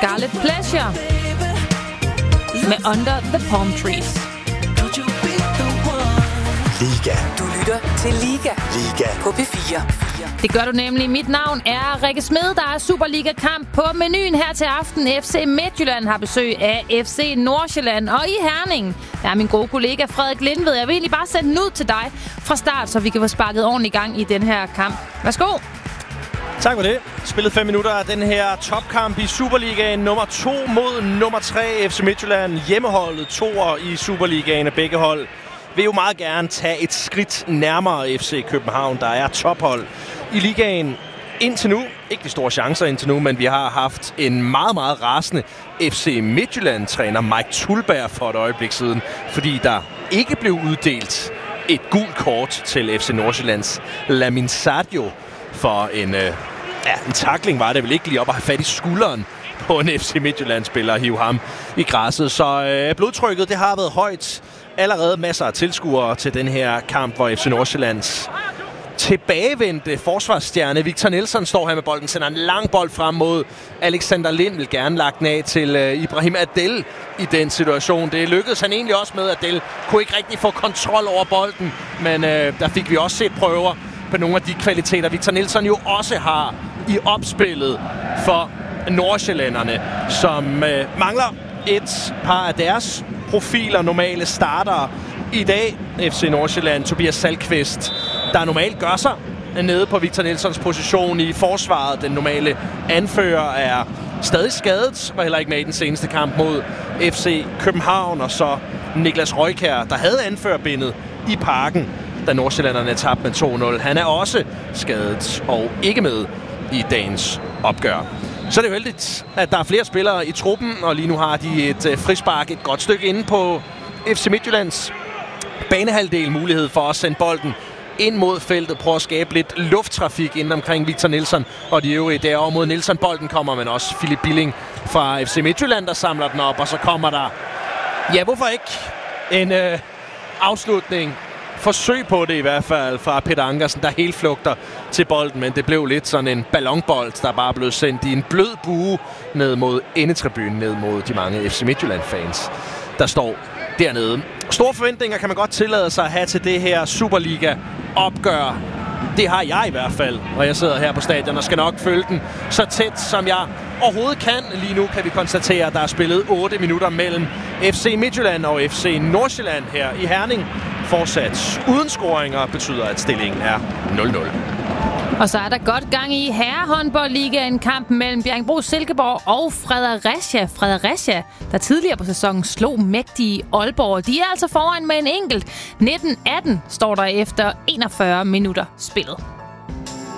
Scarlet Pleasure med Under the Palm Trees. Liga. Du lytter til Liga. Liga På P4. Det gør du nemlig. Mit navn er Rikke Smed. Der er Superliga-kamp på menuen her til aften. FC Midtjylland har besøg af FC Nordsjælland. Og i Herning, der er min gode kollega Frederik Lindved. Jeg vil egentlig bare sende den ud til dig fra start, så vi kan få sparket ordentligt i gang i den her kamp. Værsgo. Tak for det. Spillet 5 minutter af den her topkamp i Superligaen. Nummer 2 mod nummer 3 FC Midtjylland. Hjemmeholdet 2'er i Superligaen af begge hold vil jo meget gerne tage et skridt nærmere FC København, der er tophold i ligaen indtil nu. Ikke de store chancer indtil nu, men vi har haft en meget, meget rasende FC Midtjylland-træner Mike Tulberg for et øjeblik siden, fordi der ikke blev uddelt et gult kort til FC Nordsjællands Lamin Sadio for en tackling var det vel ikke lige op at have fat i skulderen på en FC Midtjylland-spiller og hive ham i græsset. Så blodtrykket, det har været højt. Allerede masser af tilskuere til den her kamp, hvor FC Nordsjællands tilbagevendte forsvarsstjerne Victor Nelsson står her med bolden, sender en lang bold frem mod Alexander Lind, vil gerne lagt den af til Ibrahim Adel i den situation. Det lykkedes han egentlig også med. Adel kunne ikke rigtig få kontrol over bolden, men der fik vi også set prøver på nogle af de kvaliteter, Victor Nelsson jo også har i opspillet for nordsjællænderne, som mangler et par af deres profiler, normale startere i dag. FC Nordsjælland, Tobias Salkvist, der normalt gør sig nede på Victor Nelsons position i forsvaret. Den normale anfører er stadig skadet, var heller ikke med i den seneste kamp mod FC København. Og så Niklas Røykjær, der havde anførerbindet i Parken, da nordsjællanderne tabte med 2-0. Han er også skadet og ikke med i dagens opgør. Så er det jo heldigt, at der er flere spillere i truppen, og lige nu har de et frispark et godt stykke inde på FC Midtjyllands banehalvdel. Mulighed for at sende bolden ind mod feltet, prøve at skabe lidt lufttrafik inden omkring Victor Nelsson og de øvrige derovre mod Nelsson. Bolden kommer, men også Philip Billing fra FC Midtjylland, der samler den op, og så kommer der, ja, hvorfor ikke, en afslutning. Forsøg på det i hvert fald fra Peter Ankersen, der helt flugter til bolden, men det blev lidt sådan en ballonbold, der bare blev sendt i en blød bue ned mod endetribunen, ned mod de mange FC Midtjylland-fans, der står dernede. Store forventninger kan man godt tillade sig at have til det her Superliga-opgør. Det har jeg i hvert fald, og jeg sidder her på stadion og skal nok følge den så tæt, som jeg overhovedet kan. Lige nu kan vi konstatere, at der er spillet 8 minutter mellem FC Midtjylland og FC Nordsjælland her i Herning. Fortsat uden scoringer betyder, at stillingen er 0-0. Og så er der godt gang i herrehåndboldligaen, kampen mellem Bjerringbro Silkeborg og Fredericia, der tidligere på sæsonen slog mægtige Aalborg. De er altså foran med en enkelt. 19-18 står der efter 41 minutter spillet.